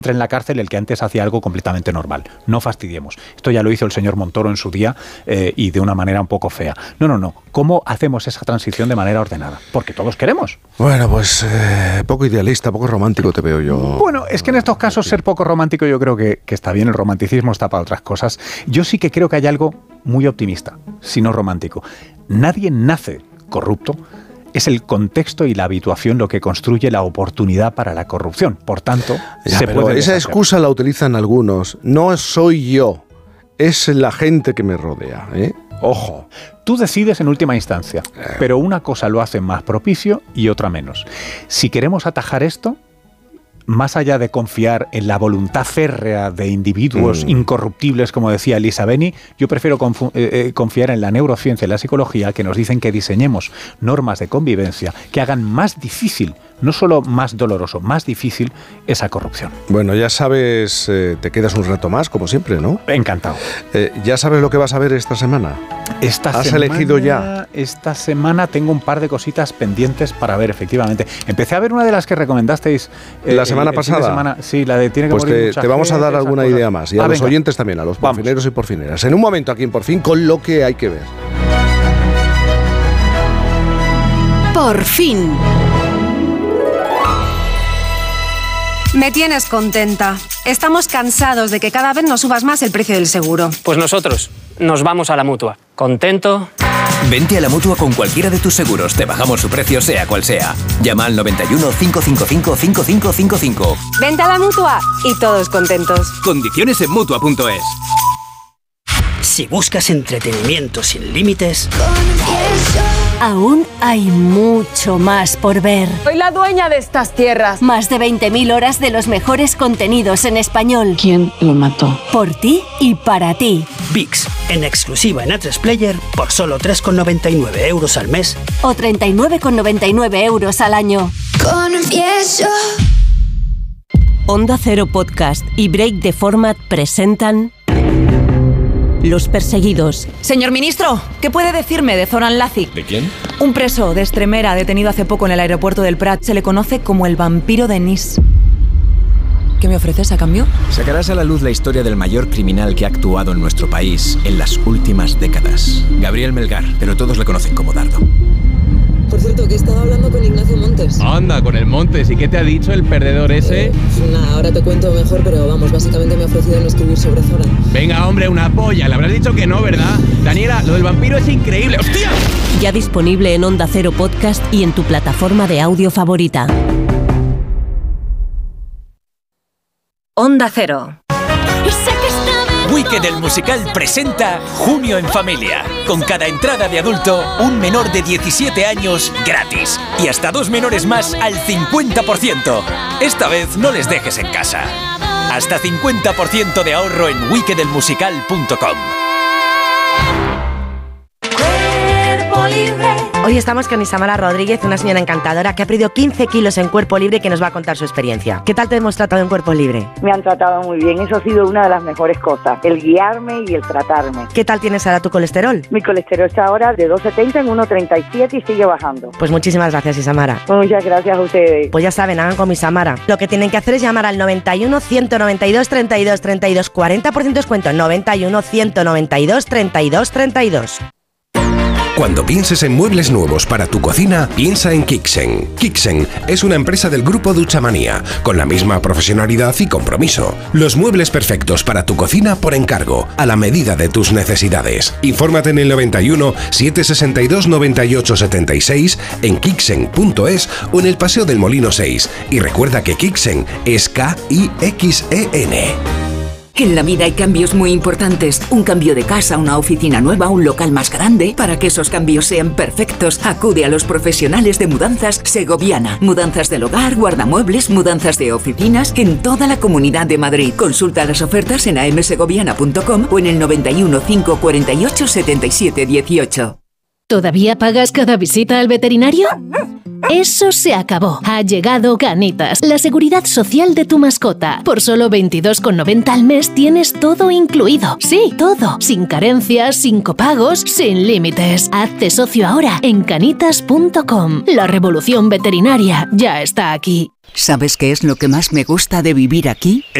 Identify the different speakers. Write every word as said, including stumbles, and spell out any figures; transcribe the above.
Speaker 1: en la cárcel el que antes hacía algo completamente normal. No fastidiemos. Esto ya lo hizo el señor Montoro en su día eh, y de una manera un poco fea. No, no, no. ¿Cómo hacemos esa transición de manera ordenada? Porque todos queremos.
Speaker 2: Bueno, pues eh, poco idealista, poco romántico te veo yo.
Speaker 1: Bueno, es que en estos casos ser poco romántico yo creo que, que está bien. El romanticismo está para otras cosas. Yo sí que creo que hay algo muy optimista, si no romántico. Nadie nace corrupto. Es el contexto y la habituación lo que construye la oportunidad para la corrupción. Por tanto,
Speaker 2: ya,
Speaker 1: se
Speaker 2: pero
Speaker 1: puede
Speaker 2: esa
Speaker 1: deshacer.
Speaker 2: excusa la utilizan algunos. No soy yo, es la gente que me rodea, ¿eh? Ojo.
Speaker 1: Tú decides en última instancia, pero una cosa lo hace más propicio y otra menos. Si queremos atajar esto, más allá de confiar en la voluntad férrea de individuos mm. incorruptibles, como decía Elisa Beni, yo prefiero confu- eh, confiar en la neurociencia y la psicología, que nos dicen que diseñemos normas de convivencia que hagan más difícil, no solo más doloroso, más difícil esa corrupción.
Speaker 2: Bueno, ya sabes, eh, te quedas un rato más, como siempre, ¿no?
Speaker 1: Encantado.
Speaker 2: Eh, ¿Ya sabes lo que vas a ver esta semana?
Speaker 1: Esta
Speaker 2: ¿Has
Speaker 1: semana,
Speaker 2: elegido ya?
Speaker 1: Esta semana tengo un par de cositas pendientes para ver, efectivamente. Empecé a ver una de las que recomendasteis
Speaker 2: eh, la semana el, el pasada.
Speaker 1: De semana. Sí, la de Tiene que
Speaker 2: pues
Speaker 1: morir
Speaker 2: te,
Speaker 1: mucha
Speaker 2: te vamos
Speaker 1: gente,
Speaker 2: a dar alguna
Speaker 1: cosas.
Speaker 2: idea más. Y a
Speaker 1: ah,
Speaker 2: los
Speaker 1: venga.
Speaker 2: oyentes también, a los porfineros y porfineras. En un momento aquí en Por Fin, con lo que hay que ver.
Speaker 3: Por fin.
Speaker 4: Me tienes contenta. Estamos cansados de que cada vez nos subas más el precio del seguro.
Speaker 5: Pues nosotros nos vamos a la Mutua. ¿Contento?
Speaker 6: Vente a la Mutua con cualquiera de tus seguros. Te bajamos su precio sea cual sea. Llama al noventa y uno, cinco cinco cinco, cinco cinco cinco cinco.
Speaker 4: Vente a la Mutua y todos contentos.
Speaker 6: Condiciones en Mutua punto es.
Speaker 7: Si buscas entretenimiento sin límites,
Speaker 3: aún hay mucho más por ver.
Speaker 8: Soy la dueña de estas tierras.
Speaker 3: Más de veinte mil horas de los mejores contenidos en español.
Speaker 8: ¿Quién lo mató?
Speaker 3: Por ti y para ti.
Speaker 7: VIX, en exclusiva en A tres Player, por solo tres con noventa y nueve euros al mes.
Speaker 3: O treinta y nueve con noventa y nueve euros al año.
Speaker 9: Confieso.
Speaker 3: Onda Cero Podcast y Break the Format presentan Los Perseguidos.
Speaker 10: Señor ministro, ¿qué puede decirme de Zoran Lazic?
Speaker 11: ¿De quién?
Speaker 10: Un preso de Extremera detenido hace poco en el aeropuerto del Prat. Se le conoce como el vampiro de Nice. ¿Qué me ofreces a cambio?
Speaker 11: Sacarás a la luz la historia del mayor criminal que ha actuado en nuestro país en las últimas décadas. Gabriel Melgar, pero todos le conocen como Dardo.
Speaker 12: Por cierto, que he estado hablando con Ignacio Montes.
Speaker 13: Anda, con el Montes. ¿Y qué te ha dicho el perdedor ese?
Speaker 12: Eh, nada, ahora te cuento mejor, pero vamos, básicamente me ha ofrecido no escribir sobre Zoran.
Speaker 13: Venga, hombre, una polla. Le habrás dicho que no, ¿verdad? Daniela, lo del vampiro es increíble. ¡Hostia!
Speaker 3: Ya disponible en Onda Cero Podcast y en tu plataforma de audio favorita.
Speaker 4: Onda Cero.
Speaker 6: Wicked el musical presenta Junio en Familia. Con cada entrada de adulto, un menor de diecisiete años gratis. Y hasta dos menores más al cincuenta por ciento. Esta vez no les dejes en casa. Hasta cincuenta por ciento de ahorro en wicked el musical punto com.
Speaker 14: Hoy estamos con Isamara Rodríguez, una señora encantadora que ha perdido quince kilos en Cuerpo Libre y que nos va a contar su experiencia. ¿Qué tal te hemos tratado en Cuerpo Libre?
Speaker 15: Me han tratado muy bien, eso ha sido una de las mejores cosas, el guiarme y el tratarme.
Speaker 14: ¿Qué tal tienes ahora tu colesterol?
Speaker 15: Mi colesterol está ahora de dos setenta en uno treinta y siete y sigue bajando.
Speaker 14: Pues muchísimas gracias, Isamara.
Speaker 15: Muchas gracias a ustedes.
Speaker 14: Pues ya saben, hagan como Isamara. Lo que tienen que hacer es llamar al noventa y uno, ciento noventa y dos, treinta y dos, treinta y dos, cuarenta por ciento descuento, noventa y uno, ciento noventa y dos, treinta y dos, treinta y dos.
Speaker 16: Cuando pienses en muebles nuevos para tu cocina, piensa en Kixen. Kixen es una empresa del grupo Duchamanía, con la misma profesionalidad y compromiso. Los muebles perfectos para tu cocina por encargo, a la medida de tus necesidades. Infórmate en el noventa y uno, setecientos sesenta y dos, noventa y ocho setenta y seis, en kixen punto es o en el Paseo del Molino seis. Y recuerda que Kixen es K I X E N.
Speaker 17: En la vida hay cambios muy importantes. Un cambio de casa, una oficina nueva, un local más grande. Para que esos cambios sean perfectos, acude a los profesionales de Mudanzas Segoviana. Mudanzas del hogar, guardamuebles, mudanzas de oficinas en toda la Comunidad de Madrid. Consulta las ofertas en a m segoviana punto com o en el noventa y uno, cinco cuarenta y ocho, setenta y siete dieciocho.
Speaker 3: ¿Todavía pagas cada visita al veterinario? Eso se acabó. Ha llegado Canitas, la seguridad social de tu mascota. Por solo veintidós con noventa al mes tienes todo incluido. Sí, todo. Sin carencias, sin copagos, sin límites. Hazte socio ahora en canitas punto com. La revolución veterinaria ya está aquí.
Speaker 17: ¿Sabes qué es lo que más me gusta de vivir aquí?